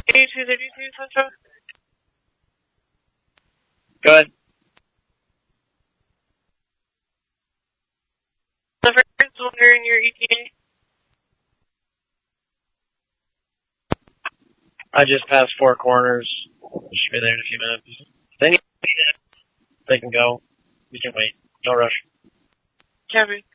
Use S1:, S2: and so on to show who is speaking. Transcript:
S1: 8232 Central. Go ahead. The first one in your ETA. I just passed 4 corners. Should be there in a few minutes. They need that. They can go. We can wait. No rush. Copy.